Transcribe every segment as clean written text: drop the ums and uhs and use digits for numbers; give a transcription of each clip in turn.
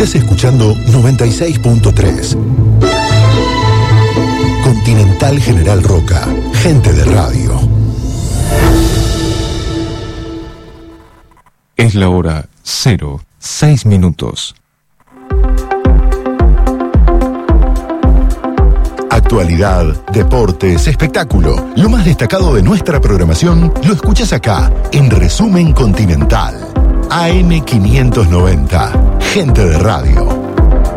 Estás escuchando 96.3. Continental General Roca, gente de radio. Es la hora 06:06. Actualidad, deportes, espectáculo. Lo más destacado de nuestra programación lo escuchas acá, en Resumen Continental. AM590, gente de radio.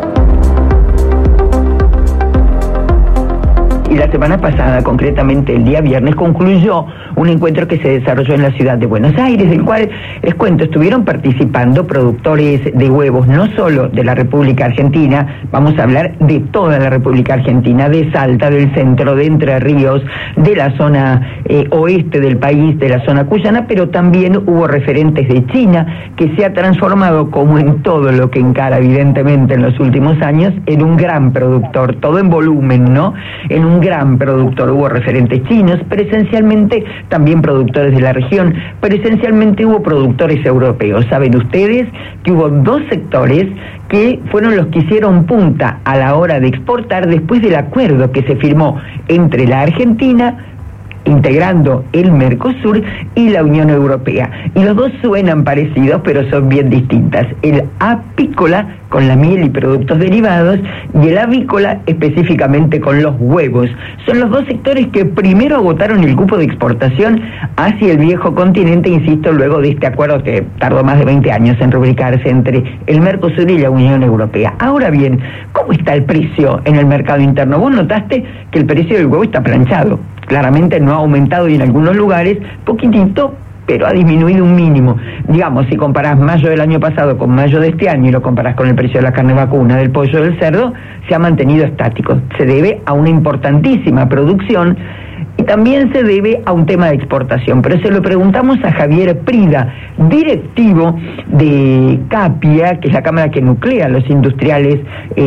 Y la semana pasada, concretamente el día viernes, concluyó un encuentro que se desarrolló en la ciudad de Buenos Aires, del cual, les cuento, estuvieron participando productores de huevos, no solo de la República Argentina, vamos a hablar de toda la República Argentina, de Salta, del centro, de Entre Ríos, de la zona oeste del país, de la zona cuyana, pero también hubo referentes de China, que se ha transformado, como en todo lo que encara evidentemente en los últimos años, en un gran productor, todo en volumen, ¿no? En un gran productor. Hubo referentes chinos, pero esencialmente también productores de la región, pero esencialmente hubo productores europeos. Saben ustedes que hubo dos sectores que fueron los que hicieron punta a la hora de exportar después del acuerdo que se firmó entre la Argentina, integrando el Mercosur, y la Unión Europea. Y los dos suenan parecidos, pero son bien distintas. El apícola, con la miel y productos derivados, y el avícola, específicamente con los huevos. Son los dos sectores que primero agotaron el cupo de exportación hacia el viejo continente, insisto, luego de este acuerdo que tardó más de 20 años en rubricarse entre el Mercosur y la Unión Europea. Ahora bien, ¿cómo está el precio en el mercado interno? Vos notaste que el precio del huevo está planchado. Claramente no ha aumentado, y en algunos lugares poquitito, pero ha disminuido un mínimo. Digamos, si comparás mayo del año pasado con mayo de este año y lo comparás con el precio de la carne vacuna, del pollo, del cerdo, se ha mantenido estático. Se debe a una importantísima producción y también se debe a un tema de exportación. Pero se lo preguntamos a Javier Prida, directivo de CAPIA, que es la cámara que nuclea a los industriales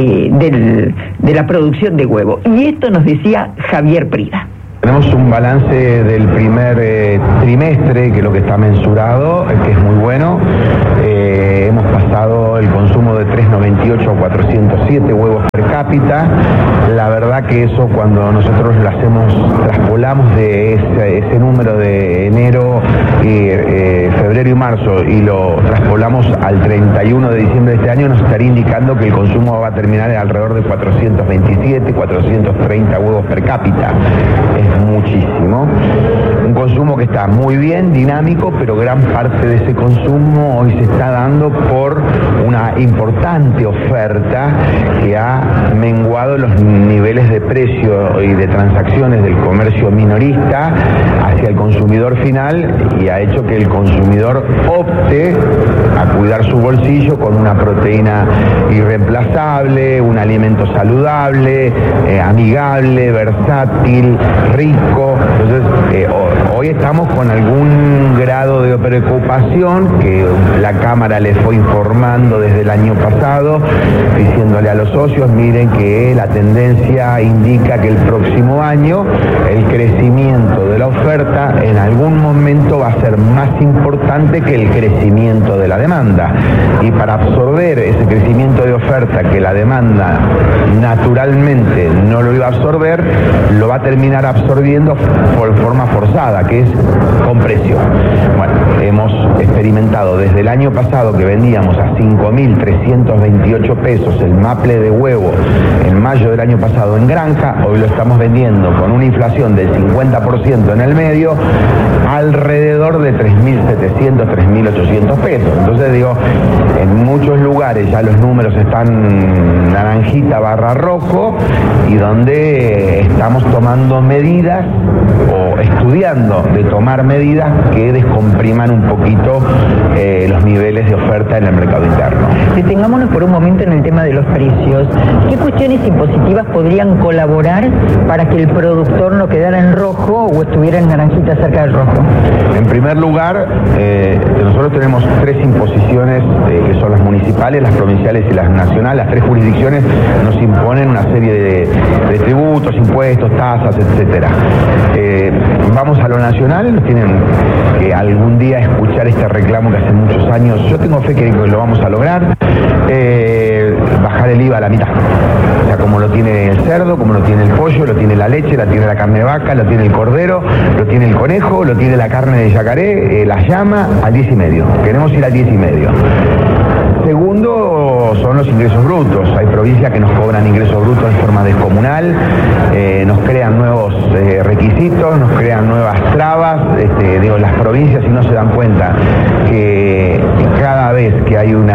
de la producción de huevo. Y esto nos decía Javier Prida. Tenemos un balance del primer trimestre, que es lo que está mensurado, que es muy bueno. Hemos pasado el consumo de 398 a 407 huevos per cápita. La verdad que eso, cuando nosotros lo traspolamos de ese número de enero, febrero y marzo, y lo traspolamos al 31 de diciembre de este año, nos estaría indicando que el consumo va a terminar en alrededor de 427, 430 huevos per cápita. Es muchísimo. Un consumo que está muy bien, dinámico, pero gran parte de ese consumo hoy se está dando por una importante oferta que ha menguado los niveles de precio y de transacciones del comercio minorista hacia el consumidor final, y ha hecho que el consumidor opte a cuidar su bolsillo con una proteína irreemplazable, un alimento saludable, amigable, versátil, rico. Entonces, hoy estamos con algún grado de preocupación que la Cámara le fue informando desde el año pasado, diciéndole a los socios, miren que la tendencia indica que el próximo año el crecimiento de la oferta en algún momento va a ser más importante que el crecimiento de la demanda. Y para absorber ese crecimiento de oferta que la demanda naturalmente no lo iba a absorber, lo va a terminar absorbiendo por forma forzada, que es con precio. Bueno, hemos experimentado desde el año pasado que vendíamos a 5.328 pesos el maple de huevo en mayo del año pasado en granja, hoy lo estamos vendiendo con una inflación del 50% en el medio, alrededor de 3.700, 3.800 pesos. Entonces digo, en muchos lugares ya los números están naranjita barra rojo, y donde estamos tomando medidas o estudiando de tomar medidas que descompriman un poquito los niveles de oferta en el mercado interno. Detengámonos por un momento en el tema de los precios. ¿Qué cuestiones impositivas podrían colaborar para que el productor no quedara en rojo o estuviera en naranjita cerca del rojo? En primer lugar, nosotros tenemos tres imposiciones que son las municipales, las provinciales y las nacionales. Las tres jurisdicciones nos imponen una serie de tributos, impuestos, tasas, etcétera. Vamos a lo nacional, tienen que algún día escuchar este reclamo que hace muchos años. Yo tengo fe que lo vamos a lograr. del IVA a la mitad. O sea, como lo tiene el cerdo, como lo tiene el pollo, lo tiene la leche, lo tiene la carne de vaca, lo tiene el cordero, lo tiene el conejo, lo tiene la carne de yacaré, la llama, al 10,5. Queremos ir al 10,5. Segundo, son los ingresos brutos. Hay provincias que nos cobran ingresos brutos de forma descomunal, nos crean nuevos requisitos, nos crean nuevas trabas. Las provincias, si no se dan cuenta que cada vez que hay un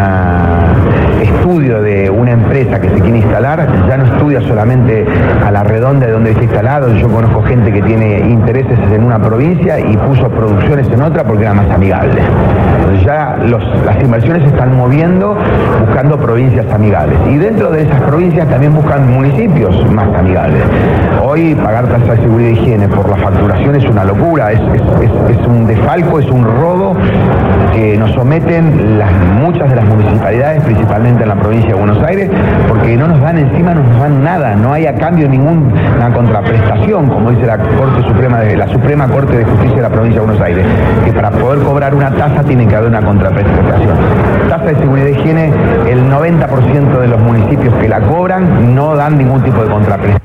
estudio de una empresa que se quiere instalar, ya no estudia solamente a la redonda de donde está instalado. Yo conozco gente que tiene intereses en una provincia y puso producciones en otra porque era más amigable. Entonces ya las inversiones se están moviendo buscando provincias amigables, y dentro de esas provincias también buscan municipios más amigables. Hoy pagar tasa de seguridad e higiene por la facturación es una locura, es un desfalco, es un robo que nos someten muchas de las municipalidades, principalmente en la provincia de Buenos Aires, porque no nos dan encima, no nos dan nada, no hay a cambio ninguna contraprestación, como dice la Suprema Corte de Justicia de la provincia de Buenos Aires, que para poder cobrar una tasa tiene que haber una contraprestación. Tasa de seguridad e higiene, el 90% de los municipios que la cobran no dan ningún tipo de contraprestación.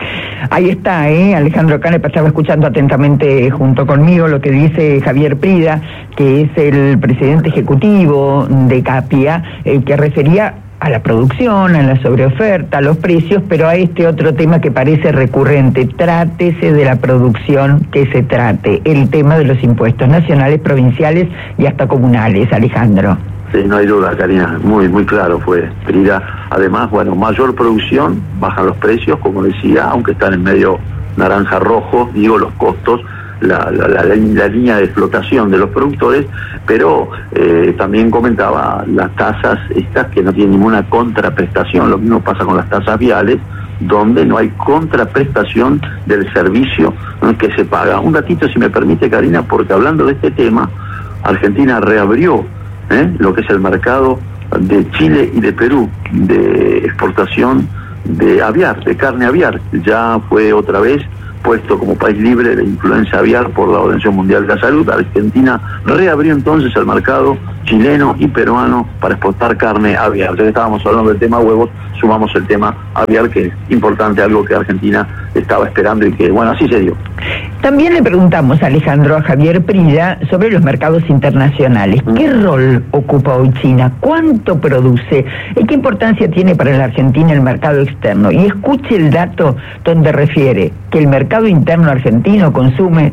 Ahí está, Alejandro Canepa estaba escuchando atentamente junto conmigo lo que dice Javier Prida, que es el presidente ejecutivo de Capia, que refería a la producción, a la sobreoferta, a los precios, pero a este otro tema que parece recurrente. Trátese de la producción que se trate, el tema de los impuestos nacionales, provinciales y hasta comunales, Alejandro. Sí, no hay duda, Karina, muy claro fue Prida. Además, mayor producción, bajan los precios, como decía, aunque están en medio naranja-rojo, los costos, la línea de explotación de los productores, pero también comentaba las tasas estas que no tienen ninguna contraprestación. Lo mismo pasa con las tasas viales, donde no hay contraprestación del servicio que se paga. Un datito, si me permite, Karina, porque hablando de este tema, Argentina reabrió lo que es el mercado de Chile y de Perú de exportación de aviar, de carne aviar. Ya fue otra vez puesto como país libre de influenza aviar por la Organización Mundial de la Salud. Argentina reabrió entonces el mercado chileno y peruano para exportar carne aviar. Ya que estábamos hablando del tema huevos, sumamos el tema aviar, que es importante, algo que Argentina estaba esperando y que, así se dio. También le preguntamos, Alejandro, a Javier Prida sobre los mercados internacionales. ¿Qué rol ocupa hoy China? ¿Cuánto produce? ¿Y qué importancia tiene para la Argentina el mercado externo? Y escuche el dato donde refiere que el mercado interno argentino consume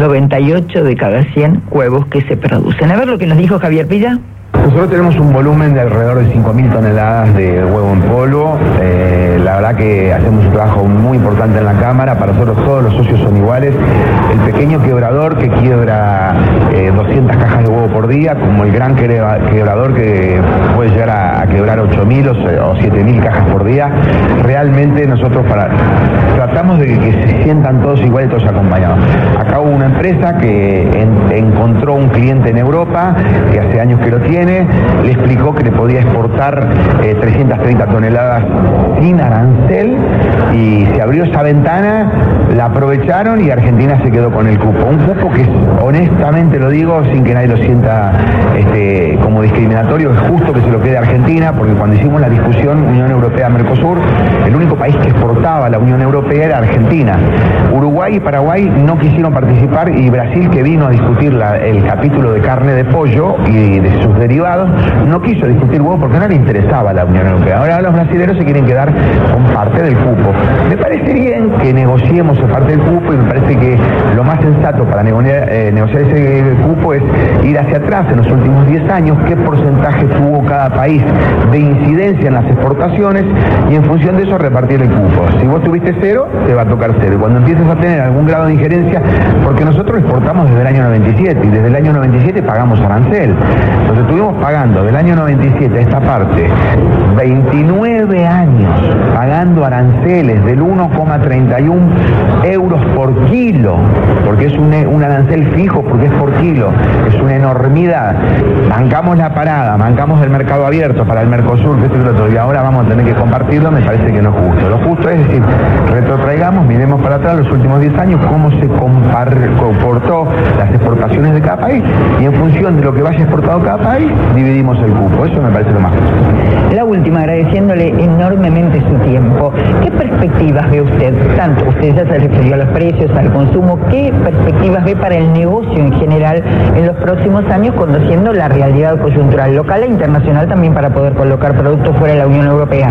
98 de cada 100 huevos que se producen. A ver lo que nos dijo Javier Prida. Nosotros tenemos un volumen de alrededor de 5.000 toneladas de huevo en polvo. La verdad que hacemos un trabajo muy importante en la Cámara. Para nosotros todos los socios son iguales. El pequeño quebrador que quiebra 200 cajas de huevo por día, como el gran quebrador que puede llegar a quebrar 8.000 o 7.000 cajas por día. Realmente nosotros tratamos de que se sientan todos iguales, todos acompañados. Acá hubo una empresa que encontró un cliente en Europa, que hace años que lo tiene, le explicó que le podía exportar 330 toneladas sin arancel, y se abrió esa ventana, la aprovecharon y Argentina se quedó con el cupo. Un cupo que, honestamente lo digo, sin que nadie lo sienta como discriminatorio, es justo que se lo quede a Argentina, porque cuando hicimos la discusión Unión Europea-Mercosur, el único país que exportaba a la Unión Europea era Argentina. Uruguay y Paraguay no quisieron participar, y Brasil, que vino a discutir el capítulo de carne de pollo y de sus derivados, no quiso discutir huevo porque no le interesaba a la Unión Europea. Ahora los brasileños se quieren quedar con parte del cupo. Me parece bien que negociemos esa parte del cupo, y me parece que lo más sensato para negociar ese cupo es ir hacia atrás en los últimos 10 años, qué porcentaje tuvo cada país de incidencia en las exportaciones, y en función de eso repartir el cupo. Si vos tuviste 0, te va a tocar 0. Cuando empieces a tener algún grado de injerencia, porque nosotros exportamos desde el año 97, y desde el año 97 pagamos arancel. Entonces estuvimos pagando del año 97 a esta parte 29 años pagando aranceles del 1,31 euros por kilo, porque es un arancel fijo, porque es por kilo, es una enormidad. Bancamos la parada, bancamos el mercado abierto para el Mercosur, y ahora vamos a tener que compartirlo. Me parece que no es justo. Lo justo es decir, retrotraigamos, miremos para atrás los últimos 10 años, cómo se comportó las exportaciones de cada país, y en función de lo que vaya exportado cada país, dividimos el cupo. Eso me parece lo más justo. La última, agradeciéndole enormemente su tiempo. ¿Qué perspectivas ve usted? Tanto usted ya se refirió a los precios, al consumo, ¿qué perspectivas ve para el negocio en general en los próximos años, conociendo la realidad coyuntural local e internacional también para poder colocar productos fuera de la Unión Europea?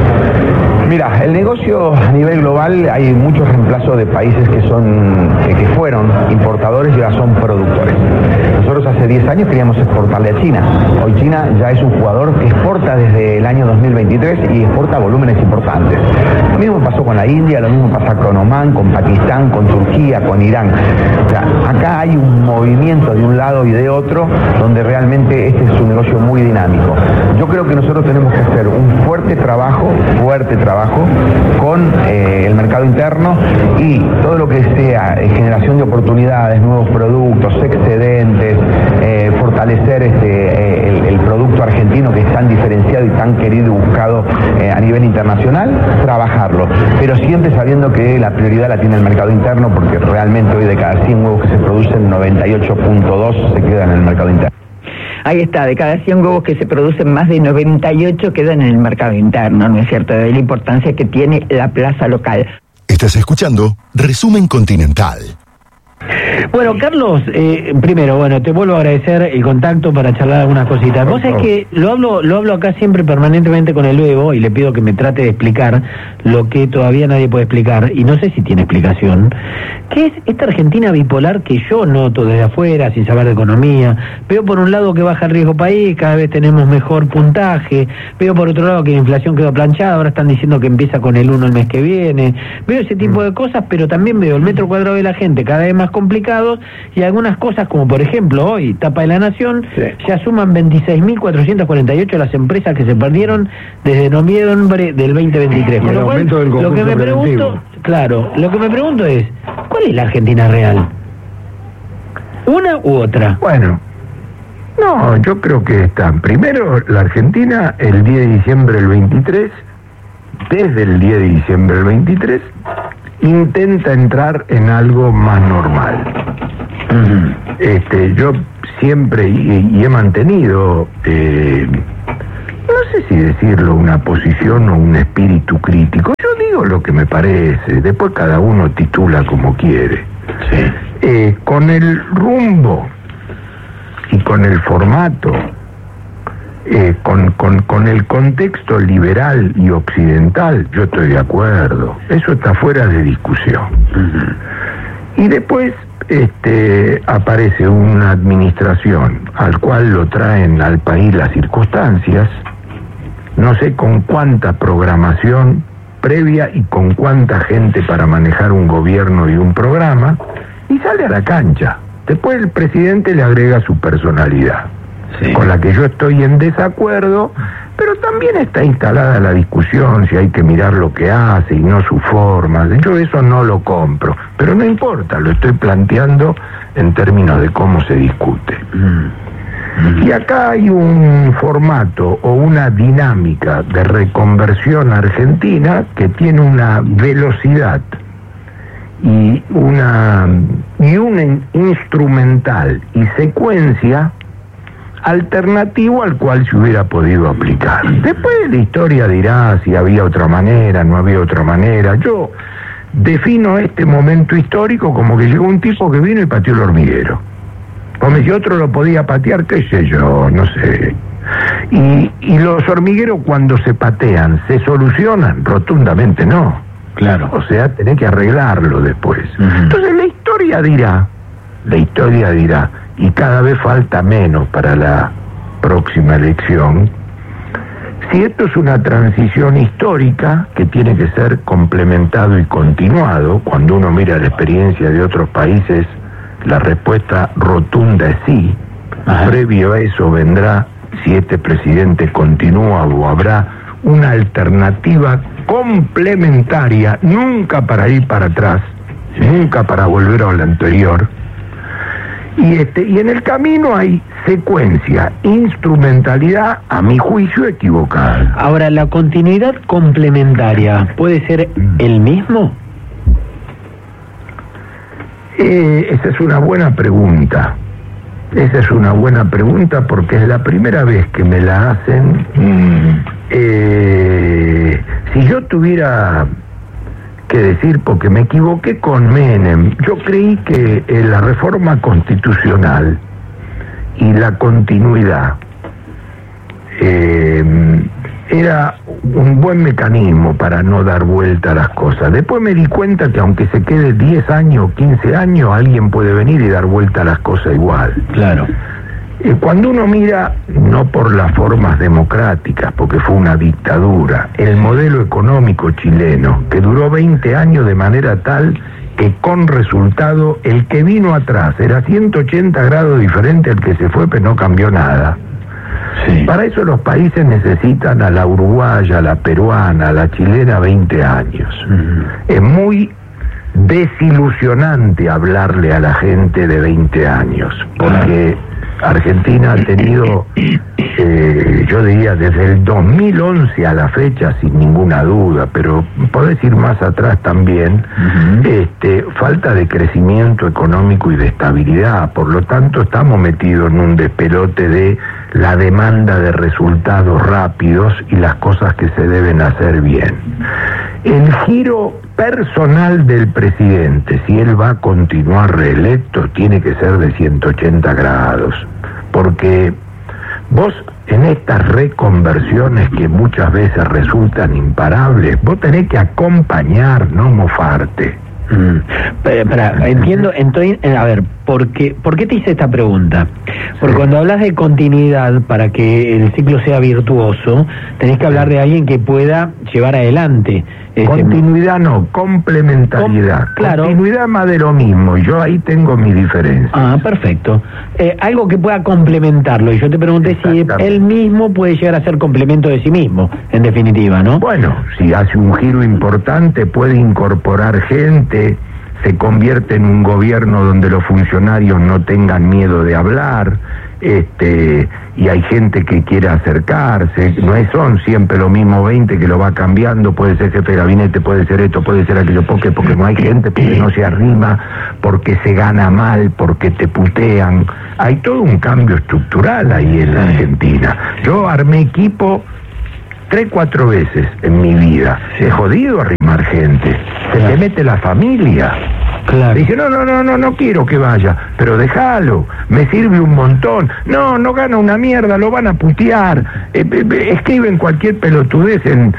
Mira, el negocio a nivel global, hay muchos reemplazos de países que fueron importadores y ahora son productores. Nosotros hace 10 años queríamos exportarle a China. Hoy China ya es un jugador que exporta desde el año 2023 y exporta volúmenes importantes. Lo mismo pasó con la India, lo mismo pasa con Omán, con Pakistán, con Turquía, con Irán. O sea, acá hay un movimiento de un lado y de otro donde realmente este es un negocio muy dinámico. Yo creo que nosotros tenemos que hacer un fuerte trabajo con el mercado interno y todo lo que sea generación de oportunidades, nuevos productos, excedentes, fortalecer el producto argentino que es tan diferenciado y tan querido y buscado a nivel internacional, trabajarlo, pero siempre sabiendo que la prioridad la tiene el mercado interno, porque realmente hoy de cada 100 huevos que se producen, 98.2 se quedan en el mercado interno. Ahí está, de cada 100 huevos que se producen, más de 98 quedan en el mercado interno, ¿no es cierto? De la importancia que tiene la plaza local. Estás escuchando Resumen Continental. Bueno, Carlos, primero, te vuelvo a agradecer el contacto para charlar algunas cositas. Vos sabés que lo hablo acá siempre permanentemente con el Bebo y le pido que me trate de explicar lo que todavía nadie puede explicar, y no sé si tiene explicación, que es esta Argentina bipolar que yo noto desde afuera, sin saber de economía. Veo por un lado que baja el riesgo país, cada vez tenemos mejor puntaje, veo por otro lado que la inflación quedó planchada, ahora están diciendo que empieza con el 1 el mes que viene, veo ese tipo de cosas, pero también veo el metro cuadrado de la gente cada vez más complicados, y algunas cosas como por ejemplo hoy, tapa de La Nación, ya suman 26.448 las empresas que se perdieron desde noviembre del 2023. Con lo cual, lo que me pregunto es, ¿cuál es la Argentina real? ¿Una u otra? Bueno, no, yo creo que están. Primero, la Argentina, el 10 de diciembre del 23, desde el 10 de diciembre del 23, intenta entrar en algo más normal. Yo siempre y he mantenido, no sé si decirlo, una posición o un espíritu crítico. Yo digo lo que me parece, después cada uno titula como quiere. Con el rumbo y con el formato, con el contexto liberal y occidental, yo estoy de acuerdo. Eso está fuera de discusión. Y después aparece una administración al cual lo traen al país las circunstancias, no sé con cuánta programación previa y con cuánta gente para manejar un gobierno y un programa, y sale a la cancha. Después el presidente le agrega su personalidad, con la que yo estoy en desacuerdo, pero también está instalada la discusión si hay que mirar lo que hace y no su forma. Yo eso no lo compro, pero no importa, lo estoy planteando en términos de cómo se discute. Y acá hay un formato o una dinámica de reconversión argentina que tiene una velocidad y un instrumental y secuencia alternativo al cual se hubiera podido aplicar. Después la historia dirá si había otra manera, no había otra manera. Yo defino este momento histórico como que llegó un tipo que vino y pateó el hormiguero. Como si otro lo podía patear, qué sé yo, no sé. Y los hormigueros cuando se patean, ¿se solucionan? Rotundamente no. Claro. O sea, tenés que arreglarlo después. Entonces la historia dirá, y cada vez falta menos para la próxima elección, si esto es una transición histórica que tiene que ser complementado y continuado. Cuando uno mira la experiencia de otros países, la respuesta rotunda es sí. Previo a eso vendrá, si este presidente continúa, o habrá una alternativa complementaria, nunca para ir para atrás, nunca para volver a lo anterior. Y en el camino hay secuencia, instrumentalidad, a mi juicio, equivocada. Ahora, ¿la continuidad complementaria puede ser el mismo? Esa es una buena pregunta. Esa es una buena pregunta porque es la primera vez que me la hacen tuviera que decir, porque me equivoqué con Menem, yo creí que la reforma constitucional y la continuidad era un buen mecanismo para no dar vuelta a las cosas. Después me di cuenta que aunque se quede 10 años o 15 años, alguien puede venir y dar vuelta a las cosas igual. Claro. Cuando uno mira, no por las formas democráticas, porque fue una dictadura, el modelo económico chileno, que duró 20 años de manera tal que con resultado el que vino atrás era 180 grados diferente al que se fue, pero no cambió nada. Sí. Para eso los países necesitan a la uruguaya, a la peruana, a la chilena 20 años. Es muy desilusionante hablarle a la gente de 20 años, porque Argentina ha tenido, yo diría, desde el 2011 a la fecha, sin ninguna duda, pero podés ir más atrás también, falta de crecimiento económico y de estabilidad. Por lo tanto, estamos metidos en un despelote de la demanda de resultados rápidos y las cosas que se deben hacer bien. El giro personal del presidente, si él va a continuar reelecto, tiene que ser de 180 grados, porque vos en estas reconversiones que muchas veces resultan imparables, vos tenés que acompañar, no mofarte. Entiendo, entonces, a ver, ¿por qué te hice esta pregunta? Porque cuando hablas de continuidad, para que el ciclo sea virtuoso, tenés que hablar de alguien que pueda llevar adelante. Continuidad no, complementariedad. Claro. Continuidad más de lo mismo, y yo ahí tengo mi diferencia. Ah, perfecto. Algo que pueda complementarlo, y yo te pregunté si él mismo puede llegar a ser complemento de sí mismo, en definitiva, ¿no? Bueno, si hace un giro importante, puede incorporar gente, se convierte en un gobierno donde los funcionarios no tengan miedo de hablar, y hay gente que quiere acercarse, no son siempre lo mismo 20 que lo va cambiando, puede ser jefe de gabinete, puede ser esto, puede ser aquello, porque no hay gente, porque no se arrima, porque se gana mal, porque te putean. Hay todo un cambio estructural ahí en la Argentina. Yo armé equipo 3-4 veces en mi vida. Es jodido arrimar gente. Se te mete la familia. Claro. Dice, no quiero que vaya, pero déjalo, me sirve un montón. No gana una mierda, lo van a putear. Escriben cualquier pelotudez en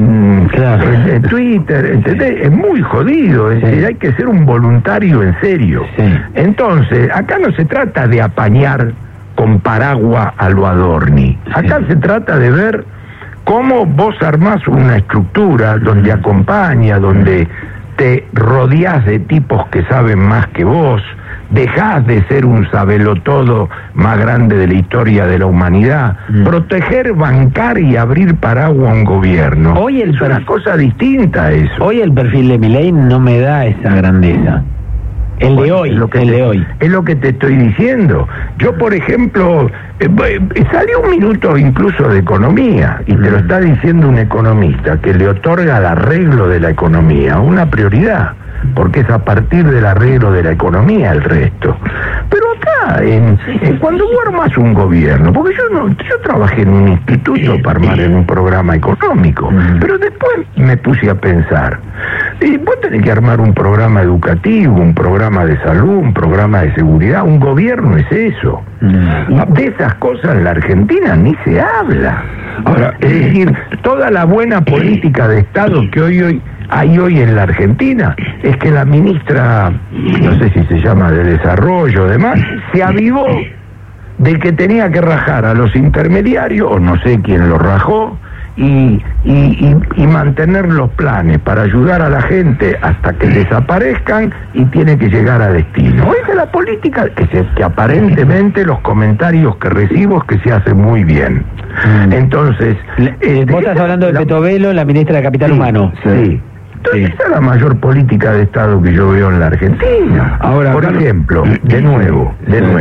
Twitter, ¿entendés? Es muy jodido, hay que ser un voluntario en serio. Sí. Entonces, acá no se trata de apañar con paraguas a lo Adorni. Acá se trata de ver cómo vos armás una estructura donde acompaña, donde te rodeás de tipos que saben más que vos, dejás de ser un sabelotodo más grande de la historia de la humanidad, proteger, bancar y abrir paraguas a un gobierno. Hoy es una cosa distinta a eso. Hoy el perfil de Milei no me da esa grandeza. El de hoy, es lo que te estoy diciendo. Yo, por ejemplo, salió un minuto incluso de economía, y te lo está diciendo un economista que le otorga al arreglo de la economía una prioridad, porque es a partir del arreglo de la economía el resto. Pero acá, cuando vos armás un gobierno, porque yo trabajé en un instituto para armar en un programa económico, pero después me puse a pensar, vos tenés que armar un programa educativo, un programa de salud, un programa de seguridad. Un gobierno es eso. Y de esas cosas en la Argentina ni se habla. Ahora, es decir, toda la buena política de Estado que hay hoy en la Argentina es que la ministra, no sé si se llama de Desarrollo o demás, se avivó de que tenía que rajar a los intermediarios, o no sé quién lo rajó, y mantener los planes para ayudar a la gente hasta que desaparezcan, y tiene que llegar a destino. Esa es la política que aparentemente los comentarios que recibo es que se hace muy bien. Entonces, vos estás hablando de Petovelo, la ministra de Capital Humano. Sí. Entonces, esa es la mayor política de Estado que yo veo en la Argentina. Ahora, por ejemplo, de nuevo,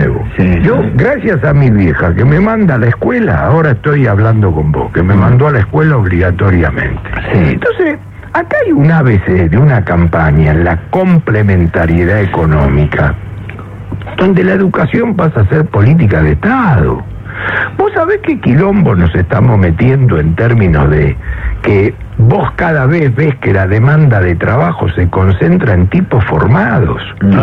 yo, gracias a mi vieja que me manda a la escuela, ahora estoy hablando con vos, que me mandó a la escuela obligatoriamente. Entonces, acá hay un ABC de una campaña en la complementariedad económica, donde la educación pasa a ser política de Estado. Vos sabés qué quilombo nos estamos metiendo en términos de que vos cada vez ves que la demanda de trabajo se concentra en tipos formados.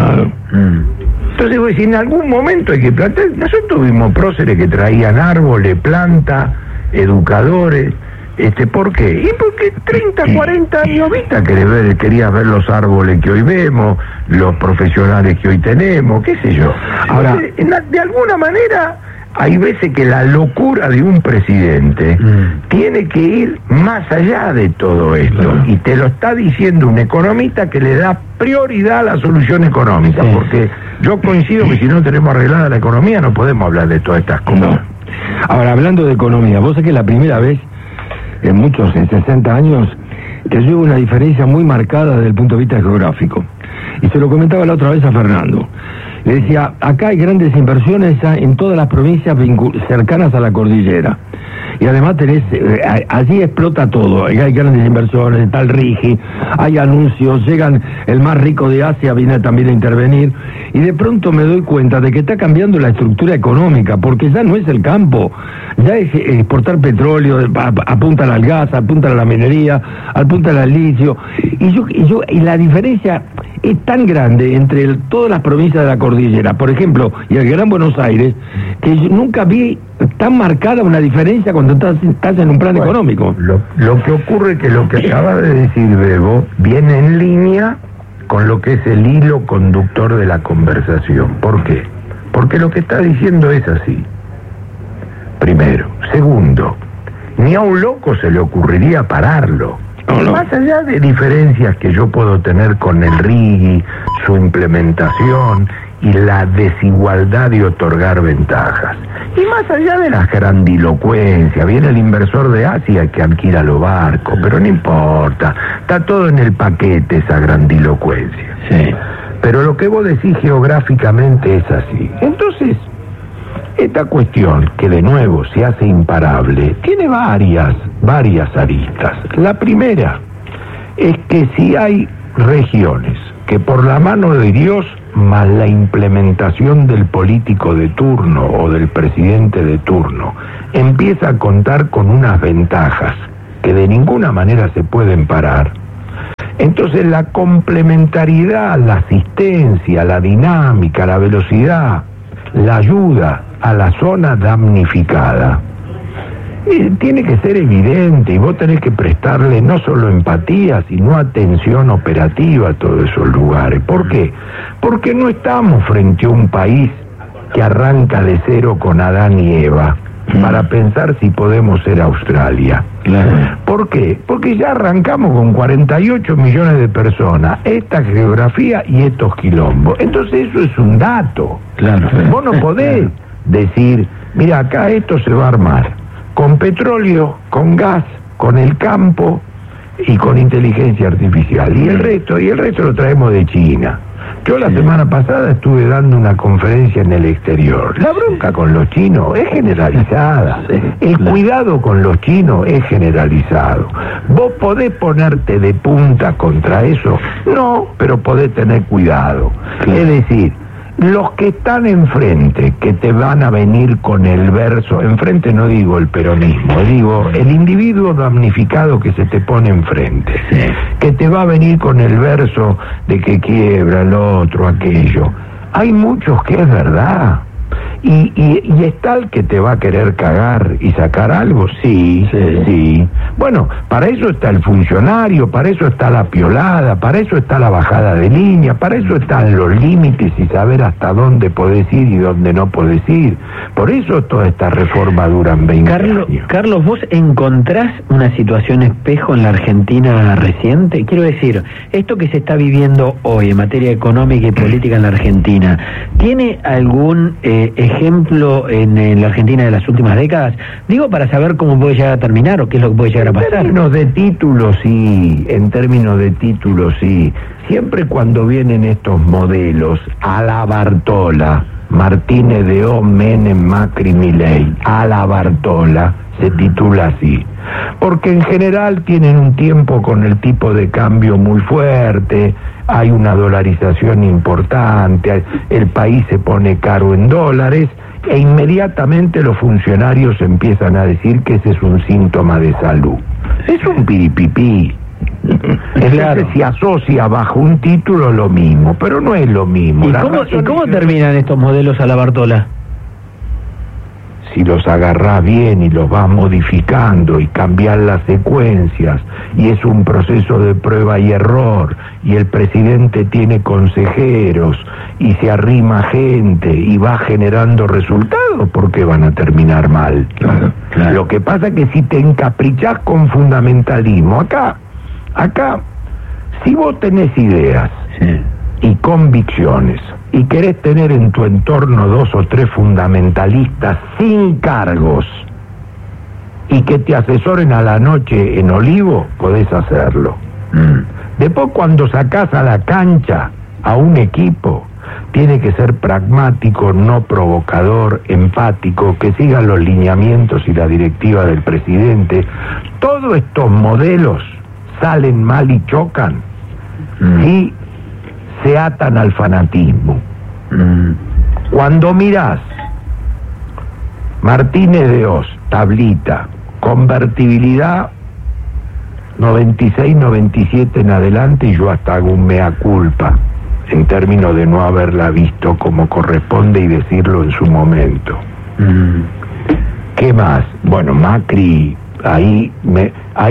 Entonces vos decís, en algún momento hay que plantear. Nosotros tuvimos próceres que traían árboles, plantas, educadores. ¿Por qué? Y porque 30, 40 años vista querías ver los árboles que hoy vemos, los profesionales que hoy tenemos, qué sé yo. Ahora, de alguna manera, hay veces que la locura de un presidente tiene que ir más allá de todo esto. Y te lo está diciendo un economista que le da prioridad a la solución económica. Porque yo coincido que si no tenemos arreglada la economía no podemos hablar de todas estas cosas. Ahora, hablando de economía, vos sabés que la primera vez en 60 años, que yo veo una diferencia muy marcada desde el punto de vista geográfico. Y se lo comentaba la otra vez a Fernando. Le decía, acá hay grandes inversiones en todas las provincias cercanas a la cordillera. Y además tenés, allí explota todo, hay grandes inversiones, está el RIGI, hay anuncios, llegan, el más rico de Asia viene también a intervenir, y de pronto me doy cuenta de que está cambiando la estructura económica, porque ya no es el campo, ya es exportar petróleo, apuntan al gas, apuntan a la minería, apuntan al litio, y la diferencia es tan grande entre todas las provincias de la cordillera, por ejemplo, y el Gran Buenos Aires, que yo nunca vi tan marcada una diferencia cuando estás en un plan económico. Lo que ocurre es que lo que acaba de decir Bebo viene en línea con lo que es el hilo conductor de la conversación. ¿Por qué? Porque lo que está diciendo es así. Primero. Segundo, ni a un loco se le ocurriría pararlo. No. Más allá de diferencias que yo puedo tener con el RIGI, su implementación y la desigualdad de otorgar ventajas. Y más allá de las grandilocuencias, viene el inversor de Asia que alquila los barcos, pero no importa, está todo en el paquete esa grandilocuencia. Sí. Pero lo que vos decís geográficamente es así. Entonces, esta cuestión, que de nuevo se hace imparable, tiene varias aristas. La primera es que si hay regiones que por la mano de Dios, más la implementación del político de turno o del presidente de turno, empieza a contar con unas ventajas que de ninguna manera se pueden parar, entonces la complementariedad, la asistencia, la dinámica, la velocidad, la ayuda a la zona damnificada tiene que ser evidente, y vos tenés que prestarle no solo empatía, sino atención operativa a todos esos lugares. ¿Por qué? Porque no estamos frente a un país que arranca de cero con Adán y Eva para pensar si podemos ser Australia. Claro. ¿Por qué? Porque ya arrancamos con 48 millones de personas, esta geografía y estos quilombos. Entonces eso es un dato. Claro. Vos no podés decir, mira, acá esto se va a armar con petróleo, con gas, con el campo y con inteligencia artificial. Y el resto lo traemos de China. Yo la semana pasada estuve dando una conferencia en el exterior. La bronca con los chinos es generalizada. El cuidado con los chinos es generalizado. ¿Vos podés ponerte de punta contra eso? No, pero podés tener cuidado. Es decir, los que están enfrente, que te van a venir con el verso, enfrente no digo el peronismo, digo el individuo damnificado que se te pone enfrente, que te va a venir con el verso de que quiebra el otro, aquello. Hay muchos que es verdad. Y está el que te va a querer cagar y sacar algo, sí. Bueno, para eso está el funcionario, para eso está la piolada, para eso está la bajada de línea, para eso están los límites y saber hasta dónde podés ir y dónde no podés ir. Por eso toda esta reforma duran 20 años. Carlos, ¿vos encontrás una situación espejo en la Argentina reciente? Quiero decir, esto que se está viviendo hoy en materia económica y política en la Argentina, ¿tiene algún ejemplo en la Argentina de las últimas décadas? Digo, para saber cómo puede llegar a terminar o qué es lo que puede llegar a pasar. En términos de títulos sí. Siempre cuando vienen estos modelos a la Bartola, Martínez de O, Menem, Macri, Milei, a la Bartola, se titula así. Porque en general tienen un tiempo con el tipo de cambio muy fuerte, hay una dolarización importante, el país se pone caro en dólares, e inmediatamente los funcionarios empiezan a decir que ese es un síntoma de salud. Es un piripipí. Entonces se asocia bajo un título lo mismo, pero no es lo mismo. ¿Y cómo terminan estos modelos a la Bartola? Si los agarrás bien y los vas modificando y cambiar las secuencias, y es un proceso de prueba y error, y el presidente tiene consejeros, y se arrima gente, y va generando resultados, ¿por qué van a terminar mal? Claro. Lo que pasa es que si te encaprichás con fundamentalismo, acá, si vos tenés ideas y convicciones, y querés tener en tu entorno 2 o 3 fundamentalistas sin cargos y que te asesoren a la noche en Olivo, podés hacerlo. Después, cuando sacás a la cancha a un equipo, tiene que ser pragmático, no provocador, empático, que siga los lineamientos y la directiva del presidente. Todos estos modelos salen mal y chocan si se atan al fanatismo. Cuando mirás Martínez de Oz, tablita, convertibilidad 96, 97 en adelante, y yo hasta hago un mea culpa en términos de no haberla visto como corresponde y decirlo en su momento. ¿Qué más? Bueno, Macri, ahí me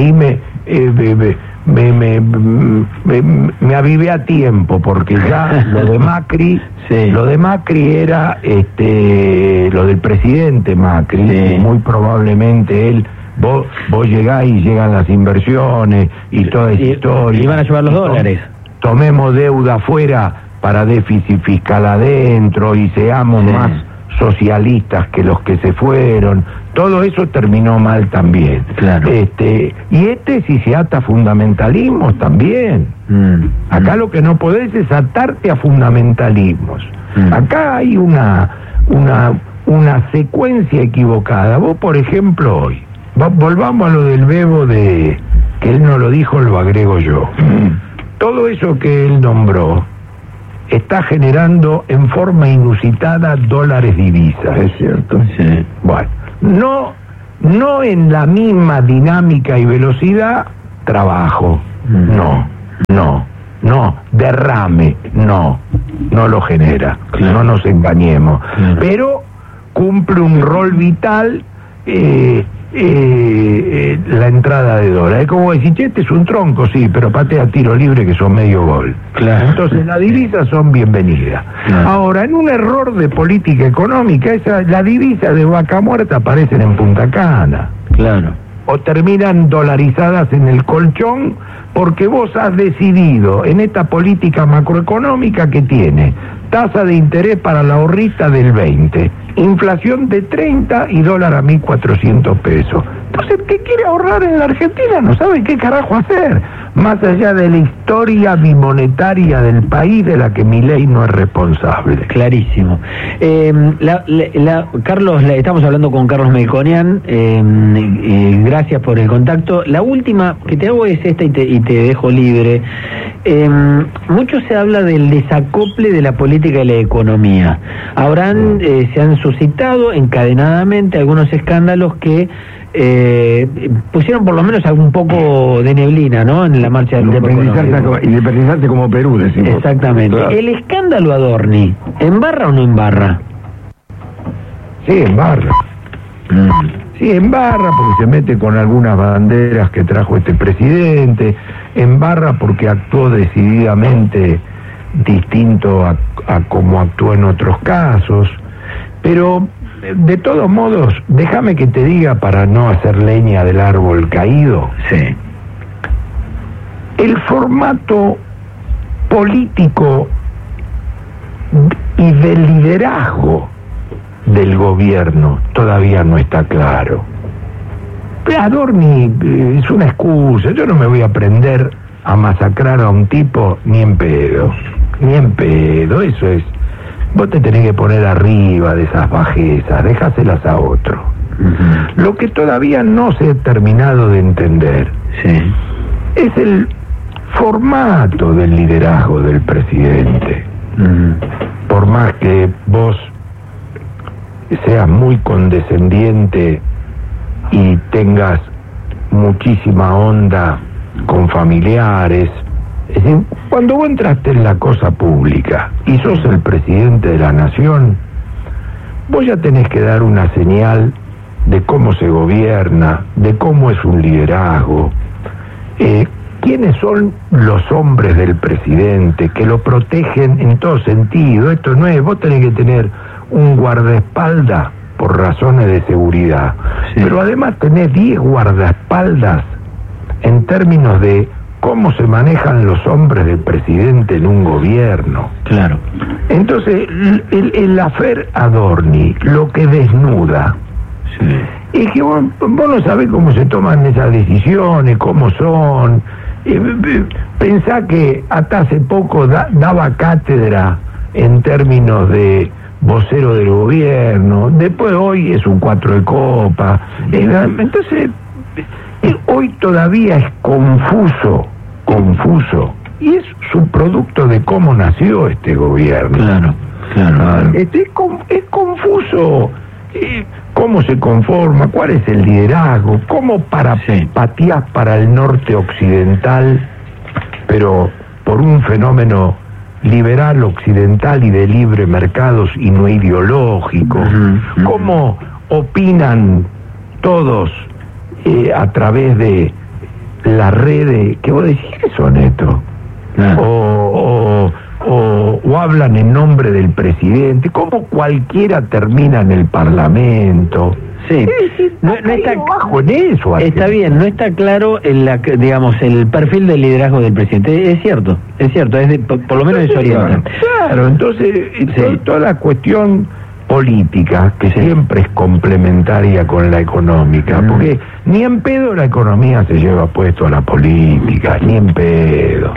avivé a tiempo, porque ya lo de Macri, lo de Macri era lo del presidente Macri, muy probablemente él, vos llegás y llegan las inversiones y toda esa historia. Y van a llevar los dólares. Tomemos deuda afuera para déficit fiscal adentro y seamos más socialistas que los que se fueron. Todo eso terminó mal también. Claro. Y si se ata a fundamentalismos también. Acá lo que no podés es atarte a fundamentalismos. Acá hay una secuencia equivocada. Vos, por ejemplo, hoy, volvamos a lo del Bebo, que él no lo dijo, lo agrego yo. Todo eso que él nombró está generando en forma inusitada dólares divisas. Es cierto. Bueno, no en la misma dinámica y velocidad, trabajo, no, derrame, no lo genera, no nos engañemos, pero cumple un rol vital la entrada de dólares. Es como decir, che, este es un tronco, sí, pero patea tiro libre que son medio gol. Claro. Entonces las divisas son bienvenidas. Claro. Ahora, en un error de política económica, las divisas de vaca muerta aparecen en Punta Cana. Claro. O terminan dolarizadas en el colchón, porque vos has decidido en esta política macroeconómica que tiene tasa de interés para la ahorrita del 20, inflación de 30 y dólar a 1.400 pesos. Entonces, ¿qué quiere ahorrar en la Argentina? No sabe qué carajo hacer, más allá de la historia bimonetaria del país de la que Milei no es responsable. Clarísimo. Carlos, estamos hablando con Carlos Melconian, gracias por el contacto. La última que te hago es esta y te dejo libre. Mucho se habla del desacople de la política y la economía. Se han suscitado encadenadamente algunos escándalos que pusieron por lo menos un poco de neblina, ¿no?, en la marcha del tema económico. Independizarse como Perú, decimos. Exactamente. Claro. ¿El escándalo Adorni, embarra o no embarra? Sí, embarra. Sí, embarra porque se mete con algunas banderas que trajo este presidente, embarra porque actuó decididamente distinto a como actuó en otros casos, pero de todos modos, déjame que te diga, para no hacer leña del árbol caído, el formato político y de liderazgo del gobierno todavía no está claro. Adorni es una excusa. Yo no me voy a prender a masacrar a un tipo ni en pedo, eso es. Vos te tenés que poner arriba de esas bajezas, déjaselas a otro. Lo que todavía no se ha terminado de entender es el formato del liderazgo del presidente. Por más que vos seas muy condescendiente y tengas muchísima onda con familiares. Es decir, cuando vos entraste en la cosa pública y sos el presidente de la nación, vos ya tenés que dar una señal de cómo se gobierna, de cómo es un liderazgo, quiénes son los hombres del presidente que lo protegen en todo sentido. Esto no es, vos tenés que tener un guardaespaldas por razones de seguridad, sí, pero además tenés 10 guardaespaldas en términos de cómo se manejan los hombres del presidente en un gobierno. Claro. Entonces, el afer Adorni lo que desnuda, sí, es que vos no sabés cómo se toman esas decisiones, cómo son. Pensá que hasta hace poco daba cátedra en términos de vocero del gobierno, después hoy es un 4 de copa. Entonces, hoy todavía es confuso, y es su producto de cómo nació este gobierno. Claro. Es confuso. ¿Cómo se conforma? ¿Cuál es el liderazgo? ¿Cómo pateás para el norte occidental, pero por un fenómeno liberal occidental y de libre mercados y no ideológico? ¿Cómo opinan todos a través de las redes? ¿Qué vos decís que son estos? O hablan en nombre del presidente, como cualquiera termina en el Parlamento. Sí, no está bajo en eso. Está bien, no está claro el perfil del liderazgo del presidente. Es cierto, por lo menos desorienta. Claro, entonces toda la cuestión política, que siempre es complementaria con la económica, porque ni en pedo la economía se lleva puesto a la política, ni en pedo.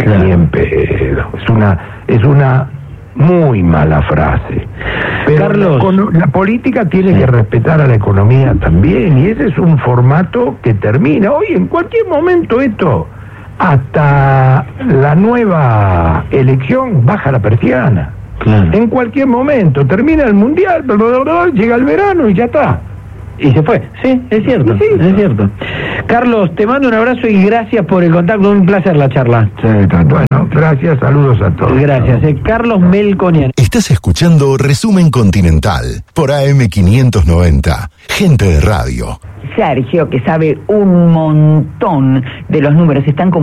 Es una muy mala frase. Pero Carlos, la política tiene que respetar a la economía también, y ese es un formato que termina. Hoy, en cualquier momento, hasta la nueva elección, baja la persiana. Claro. En cualquier momento, termina el mundial, llega el verano y ya está. Y se fue. Sí, es cierto. Es cierto. Carlos, te mando un abrazo y gracias por el contacto. Un placer la charla. Sí, bueno, gracias, saludos a todos. Gracias. Carlos Melconian. Estás escuchando Resumen Continental por AM590. Gente de radio. Sergio, que sabe un montón de los números, están